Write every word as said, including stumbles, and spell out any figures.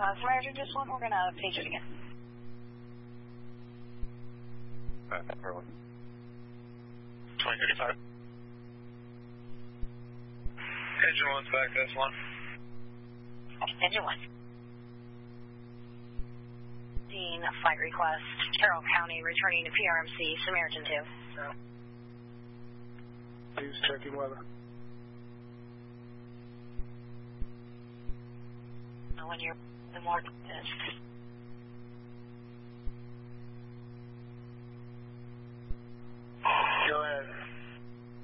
Uh, Samaritan, just one, we're going to page it again. Uh, Berlin. twenty thirty-five. Engine one's back, that's one. Engine one. Dean, flight request, Carroll County, returning to P R M C, Samaritan two. Yeah. Please checking weather. When you're the more pissed.